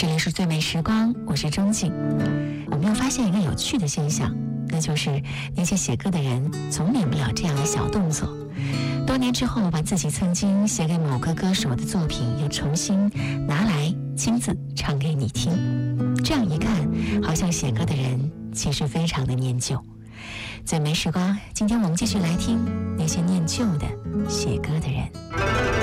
这里是最美时光，我是钟静。我们又发现一个有趣的现象，那就是那些写歌的人总免不了这样的小动作。多年之后，把自己曾经写给某个歌手的作品又重新拿来亲自唱给你听。这样一看，好像写歌的人其实非常的念旧。最美时光，今天我们继续来听那些念旧的写歌的人。